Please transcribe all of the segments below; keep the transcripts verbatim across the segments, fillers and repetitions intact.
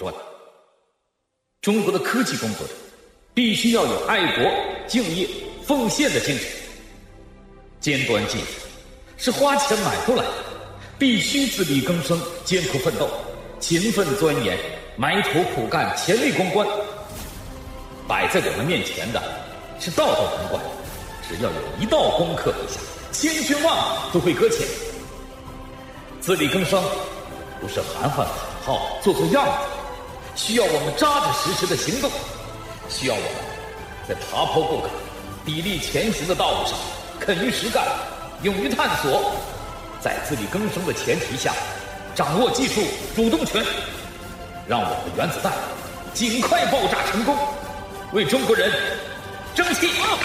专。中国的科技工作者必须要有爱国、敬业、奉献的精神。尖端技术是花钱买不来的，必须自力更生、艰苦奋斗、勤奋钻研、埋头苦干、潜力攻关。摆在我们面前的是道道难关，只要有一道攻克不下，千军万马都会搁浅。自力更生不是喊喊口号、做做样子，需要我们扎扎实实的行动，需要我们在爬坡不敢、砥砺前行的道路上肯于实干、勇于探索，在自力更生的前提下，掌握技术主动权，让我们的原子弹尽快爆炸成功，为中国人争气！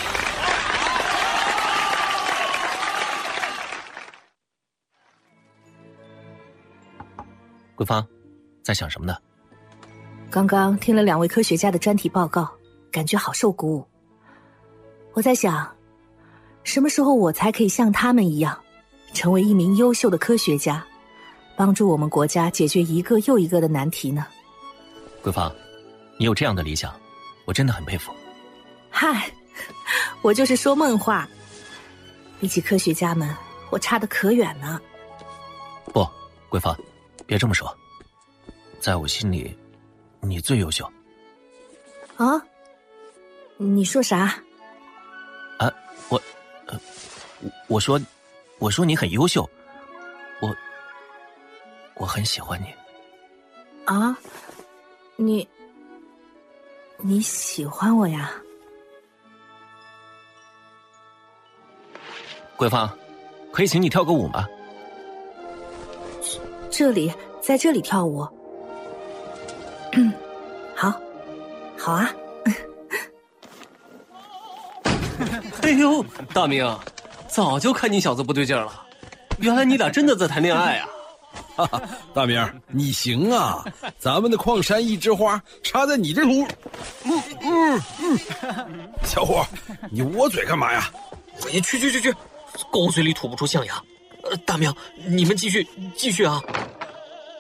桂芳，在想什么呢？ 刚刚听了两位科学家的专题报告，感觉好受鼓舞。我在想，什么时候我才可以像他们一样，成为一名优秀的科学家，帮助我们国家解决一个又一个的难题呢？ 桂芳，你有这样的理想，我真的很佩服。 嗨，我就是说梦话。比起科学家们，我差得可远呢。 不，桂芳，别这么说，在我心里，你最优秀。 啊？你说啥？ 啊，我，呃，我说，我说你很优秀，我，我很喜欢你。 啊？你，你喜欢我呀？ 桂芳，可以请你跳个舞吗？ 这里，在这里跳舞。嗯，好，好啊。 哎呦，大明，早就看你小子不对劲了，原来你俩真的在谈恋爱啊！ 哈哈，大明，你行啊！咱们的矿山一枝花插在你这土，嗯嗯嗯，小伙，你捂嘴干嘛呀？ 哎，去去去去，狗嘴里吐不出象牙。呃，大明，你们继续继续啊！